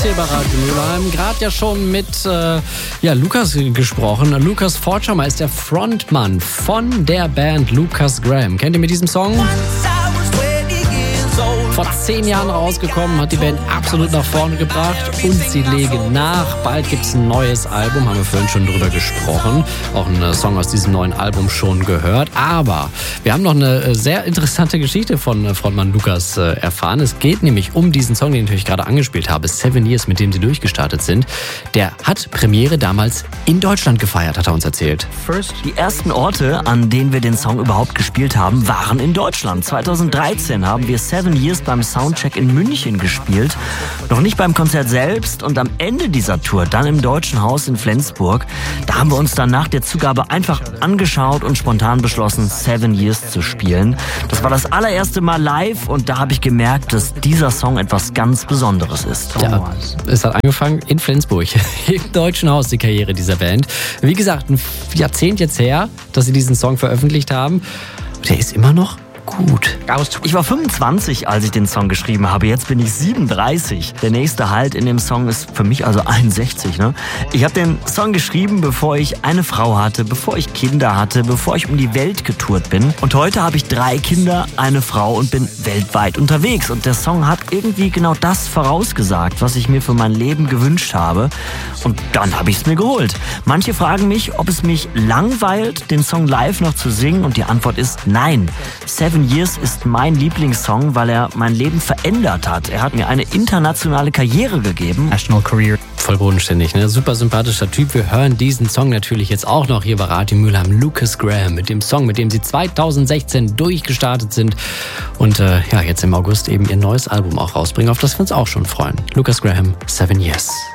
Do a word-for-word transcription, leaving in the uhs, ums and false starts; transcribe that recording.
hier bei Radio Mülheim. Gerade ja schon mit äh, ja, Lukas gesprochen. Lukas Forchhammer ist der Frontmann von der Band Lukas Graham. Kennt ihr mit diesem Song? Vor zehn Jahren rausgekommen, hat die Band absolut nach vorne gebracht und sie legen nach. Bald gibt es ein neues Album, haben wir vorhin schon drüber gesprochen. Auch ein Song aus diesem neuen Album schon gehört. Aber wir haben noch eine sehr interessante Geschichte von Frontmann Lukas erfahren. Es geht nämlich um diesen Song, den ich natürlich gerade angespielt habe, Seven Years, mit dem sie durchgestartet sind. Der hat Premiere damals in Deutschland gefeiert, hat er uns erzählt. Die ersten Orte, an denen wir den Song überhaupt gespielt haben, waren in Deutschland. zweitausenddreizehn haben wir Seven Years beim Soundcheck in München gespielt. Noch nicht beim Konzert selbst und am Ende dieser Tour, dann im Deutschen Haus in Flensburg. Da haben wir uns dann nach der Zugabe einfach angeschaut und spontan beschlossen, Seven Years zu spielen. Das war das allererste Mal live und da habe ich gemerkt, dass dieser Song etwas ganz Besonderes ist. Ja, es hat angefangen in Flensburg, im Deutschen Haus, die Karriere dieser Band. Wie gesagt, ein Jahrzehnt jetzt her, dass sie diesen Song veröffentlicht haben. Der ist immer noch gut. Ich war fünfundzwanzig, als ich den Song geschrieben habe. Jetzt bin ich siebenunddreißig. Der nächste Halt in dem Song ist für mich also einundsechzig. Ne? Ich habe den Song geschrieben, bevor ich eine Frau hatte, bevor ich Kinder hatte, bevor ich um die Welt getourt bin. Und heute habe ich drei Kinder, eine Frau und bin weltweit unterwegs. Und der Song hat irgendwie genau das vorausgesagt, was ich mir für mein Leben gewünscht habe. Und dann habe ich es mir geholt. Manche fragen mich, ob es mich langweilt, den Song live noch zu singen. Und die Antwort ist nein. Seven Years ist mein Lieblingssong, weil er mein Leben verändert hat. Er hat mir eine internationale Karriere gegeben. National Career. Voll bodenständig, ne? Super sympathischer Typ. Wir hören diesen Song natürlich jetzt auch noch hier bei Radio Mülheim. Lukas Graham mit dem Song, mit dem sie zweitausendsechzehn durchgestartet sind und äh, ja, jetzt im August eben ihr neues Album auch rausbringen, auf das wir uns auch schon freuen. Lukas Graham, Seven Years.